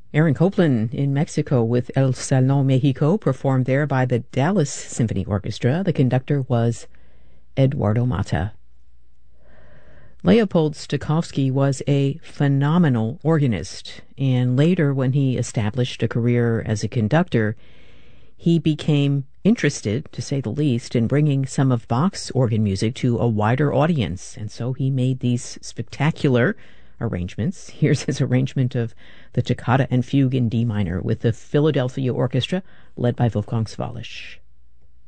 Aaron Copland in Mexico with El Salón Mexico, performed there by the Dallas Symphony Orchestra. The conductor was Eduardo Mata. Leopold Stokowski was a phenomenal organist, and later when he established a career as a conductor, he became interested, to say the least, in bringing some of Bach's organ music to a wider audience, and so he made these spectacular arrangements. Here's his arrangement of the Toccata and Fugue in D minor with the Philadelphia Orchestra, led by Wolfgang Sawallisch.